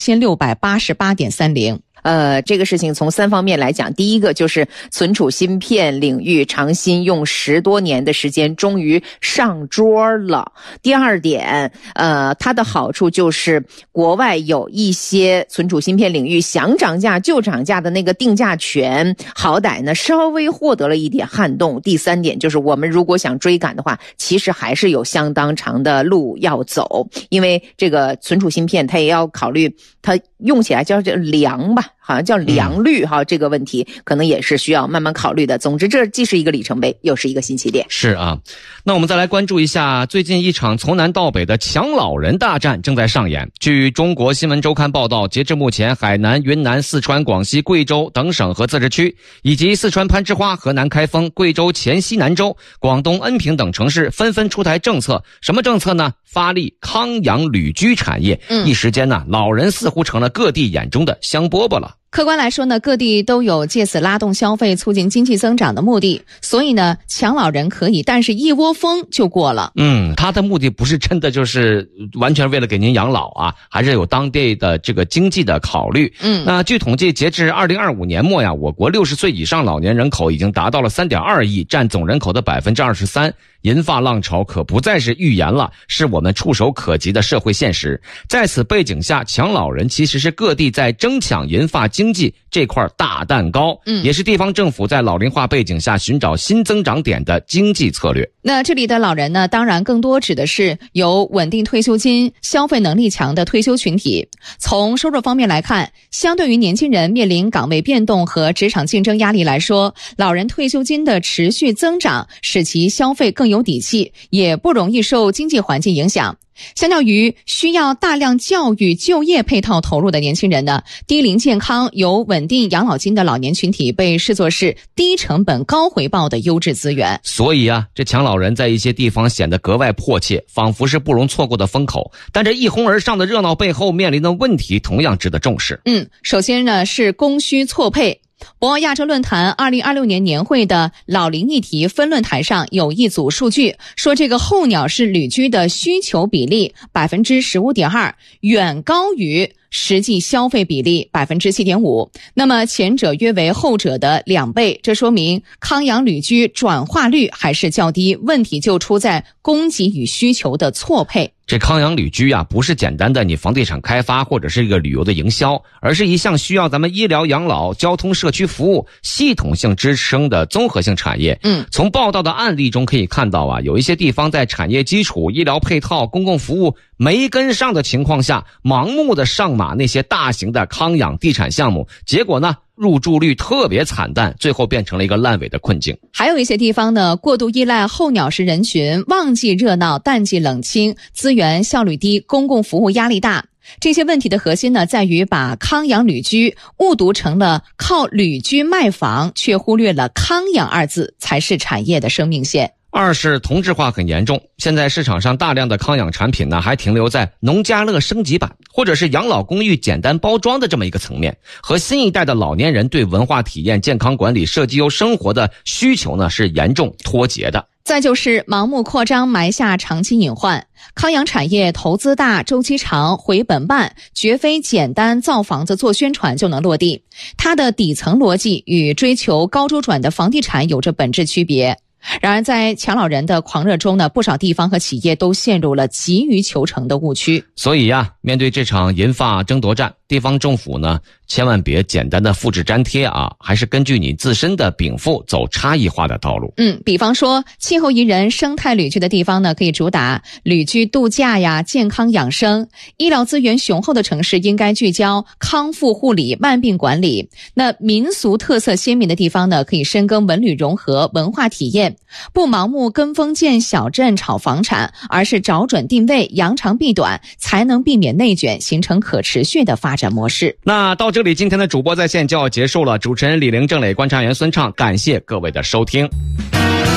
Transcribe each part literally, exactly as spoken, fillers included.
千六百八十八点三零。 呃，这个事情从三方面来讲，第一个就是存储芯片领域长芯用十多年的时间终于上桌了。第二点，呃，它的好处就是国外有一些存储芯片领域想涨价就涨价的那个定价权，好歹呢稍微获得了一点撼动。第三点就是我们如果想追赶的话，其实还是有相当长的路要走，因为这个存储芯片它也要考虑它用起来叫这良吧，好像叫良率哈、嗯，这个问题可能也是需要慢慢考虑的。总之，这既是一个里程碑，又是一个新起点。 是啊，那我们再来关注一下，最近一场从南到北的抢老人大战正在上演。据中国新闻周刊报道，截至目前，海南、云南、四川、广西、贵州等省和自治区，以及四川攀枝花、河南开封、贵州黔西南州、广东恩平等城市纷纷出台政策。什么政策呢？发力康养旅居产业。嗯，一时间呢，老人似乎成了各地眼中的香饽饽了。 客观来说呢，各地都有借此拉动消费、促进经济增长的目的，所以呢，抢老人可以，但是一窝蜂就过了。 嗯，他的目的不是真的就是完全为了给您养老啊，还是有当地的这个经济的考虑。嗯，那据统计，截至二零二五年末呀，我国六十岁以上老年人口已经达到了 三点二亿，占总人口的 百分之二十三。银发浪潮可不再是预言了，是我们触手可及的社会现实。在此背景下，抢老人其实是各地在争抢银发经济这块大蛋糕，嗯，也是地方政府在老龄化背景下寻找新增长点的经济策略。 那这里的老人呢，当然更多指的是有稳定退休金、消费能力强的退休群体。从收入方面来看，相对于年轻人面临岗位变动和职场竞争压力来说，老人退休金的持续增长使其消费更有底气，也不容易受经济环境影响。相较于需要大量教育、就业配套投入的年轻人呢，低龄健康、有稳定养老金的老年群体被视作是低成本高回报的优质资源。 所以啊，这抢老人在一些地方显得格外迫切，仿佛是不容错过的风口。但这一哄而上的热闹背后面临的问题同样值得重视。 嗯，首先呢是供需错配。博鳌亚洲论坛二零二六年年会的老龄议题分论坛上有一组数据，说这个候鸟式旅居的需求比例 百分之十五点二， 远高于实际消费比例 百分之七点五， 那么前者约为后者的两倍，这说明康养旅居转化率还是较低，问题就出在供给与需求的错配。 这康养旅居啊，不是简单的你房地产开发或者是一个旅游的营销，而是一项需要咱们医疗养老、交通社区服务系统性支撑的综合性产业。嗯，从报道的案例中可以看到啊，有一些地方在产业基础、医疗配套、公共服务没跟上的情况下，盲目的上马那些大型的康养地产项目，结果呢，入住率特别惨淡，最后变成了一个烂尾的困境。 还有一些地方呢，过度依赖候鸟式人群，旺季热闹，淡季冷清，资源效率低，公共服务压力大。这些问题的核心呢，在于把康养旅居误读成了靠旅居卖房，却忽略了康养二字才是产业的生命线。 二是同质化很严重，现在市场上大量的康养产品呢，还停留在农家乐升级版或者是养老公寓简单包装的这么一个层面，和新一代的老年人对文化体验、健康管理、社区优生活的需求呢是严重脱节的。 再就是盲目扩张埋下长期隐患，康养产业投资大、周期长、回本慢，绝非简单造房子做宣传就能落地。它的底层逻辑与追求高周转的房地产有着本质区别。然而在抢老人的狂热中呢，不少地方和企业都陷入了急于求成的误区。 所以呀，面对这场银发争夺战，地方政府呢，千万别简单的复制粘贴啊，还是根据你自身的禀赋走差异化的道路。 嗯，比方说气候宜人、生态旅居的地方呢，可以主打旅居度假呀、健康养生；医疗资源雄厚的城市应该聚焦康复护理、慢病管理。那民俗特色鲜明的地方呢，可以深耕文旅融合、文化体验。不盲目跟风建小镇炒房产，而是找准定位，扬长避短，才能避免内卷，形成可持续的发展模式。 那到这里，今天的主播在线就要结束了。主持人李玲、郑磊、观察员孙畅，感谢各位的收听。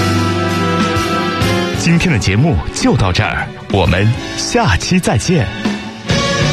今天的节目就到这儿，我们下期再见。